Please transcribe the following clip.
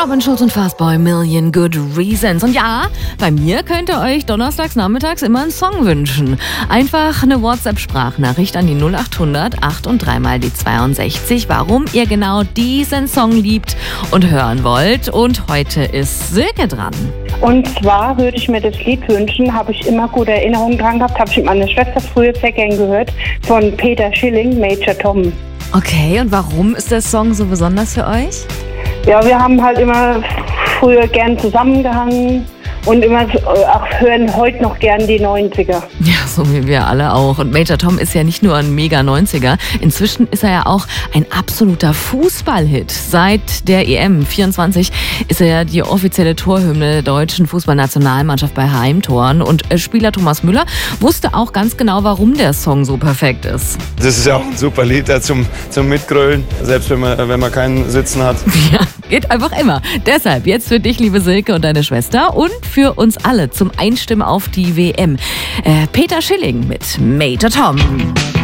Robin Schulz und Fastboy, Million Good Reasons. Und ja, bei mir könnt ihr euch donnerstags nachmittags immer einen Song wünschen. Einfach eine WhatsApp-Sprachnachricht an die 0800 8 und 3 mal die 62, warum ihr genau diesen Song liebt und hören wollt. Und heute ist Silke dran. Und zwar würde ich mir das Lied wünschen, habe ich immer gute Erinnerungen dran gehabt, habe ich mit meiner Schwester früher sehr gern gehört, von Peter Schilling, Major Tom. Okay, und warum ist der Song so besonders für euch? Ja, wir haben halt immer früher gern zusammengehangen und immer auch hören heute noch gern die 90er. Ja, so wie wir alle auch. Und Major Tom ist ja nicht nur ein mega 90er. Inzwischen ist er ja auch ein absoluter Fußballhit. Seit der EM 24 ist er ja die offizielle Torhymne der deutschen Fußballnationalmannschaft bei Heimtoren. Und Spieler Thomas Müller wusste auch ganz genau, warum der Song so perfekt ist. Das ist ja auch ein super Lied zum Mitgrölen, selbst wenn man keinen Sitzen hat. Ja, geht einfach immer. Deshalb jetzt für dich, liebe Silke und deine Schwester und für uns alle zum Einstimmen auf die WM. Peter Schilling mit Major Tom.